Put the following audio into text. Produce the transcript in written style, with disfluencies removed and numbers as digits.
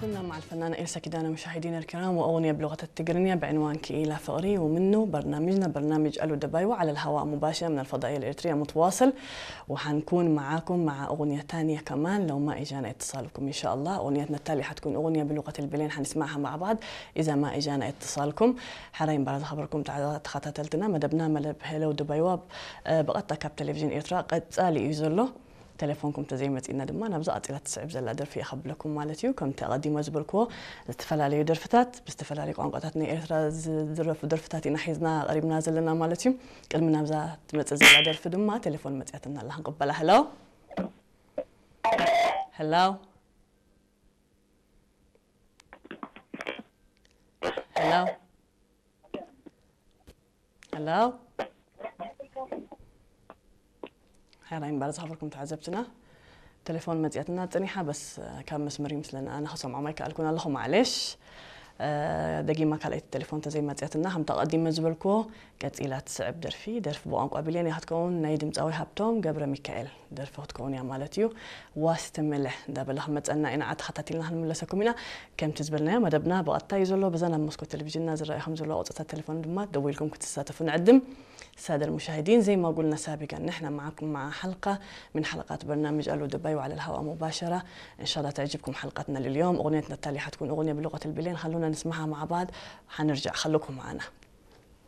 كنا مع الفنانة إلسا كيدانا مشاهدينا الكرام، وأغنية بلغة التقرينية بعنوان كإيلا فقري، ومنه برنامجنا برنامج ألو دبايوة على الهواء مباشرة من الفضائية الإريترية متواصل، وحنكون معاكم مع أغنية تانية كمان لو ما إجانا اتصالكم إن شاء الله. أغنيتنا التالية حتكون أغنية بلغة البلين حنسمعها مع بعض إذا ما إجانا اتصالكم. حراين برز خبركم تعالى خطاتلتنا مدبنا ملب هلو دبايوة بقطة كاب تلفزيون إريترا قد سالي يزلو تليفونكم تزيمت إن دما نبزقت إلى تسعب زل درفي أخبركم مالتيو كم تقديم زبركو استفلالي درفتات باستفلالي قنقطاتني إرترا درفتاتي نحيزنا قريب نازل لنا مالتيو كلمة نبزات مت زل درف دما تليفون متياتنا الله نقبلها. هلو هلو هلو هلو حراين برز خبركم تعذبتنا تليفون مزيتنا تنيحة بس كان مسمري مثلنا أنا خصم عمايك قالكم الله معلش دقي ما كاليت التليفون تزي مزيتنا هم تقديم مزبلكو قد إلى تسعب درفي درف بوان قابلين هتكون نايدم تسوي هبتوم قبر ميكائيل درف هتكون يا مالتيو واستمله دابله متأنا إن عاد خطتي لنا هنملسكم هنا كم تزبلنا مدبنا بقى تايزلو بزنا مسكو التلفزيون نازل رأيهم زلوا قطة التليفون دمات دويلكم كتستاتفون عدم. السادة المشاهدين زي ما قلنا سابقا نحن معكم مع حلقة من حلقات برنامج ألو دبي وعلى الهواء مباشرة. إن شاء الله تعجبكم حلقتنا لليوم. أغنيتنا التالية حتكون أغنية بلغة البلين، خلونا نسمعها مع بعض، حنرجع خلوكم معنا.